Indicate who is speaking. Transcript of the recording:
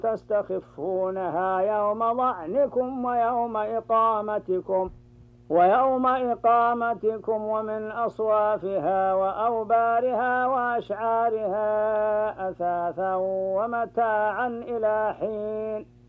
Speaker 1: تستخفونها يوم ظعنكم ويوم إقامتكم ومن أصوافها وأوبارها وأشعارها أثاثا ومتاعا إلى حين.